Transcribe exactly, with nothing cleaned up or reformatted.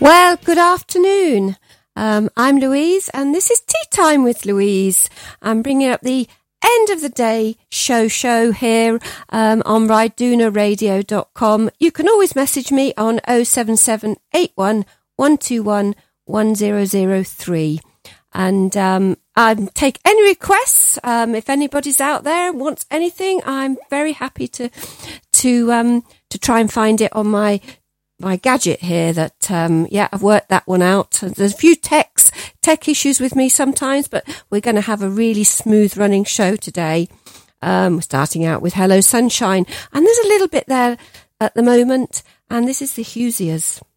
Well, good afternoon. Um, I'm Louise, and this is Tea Time with Louise. I'm bringing up the end of the day show show here um, on ryduna radio dot com. You can always message me on oh seven seven eight one one two one one zero zero three. And um, I take any requests. Um, if anybody's out there wants anything, I'm very happy to to um, to try and find it on my my gadget here. That um, yeah, I've worked that one out. There's a few techs tech issues with me sometimes, but we're going to have a really smooth running show today. Um, starting out with Hello Sunshine, and there's a little bit there at the moment, and this is the Hoosiers.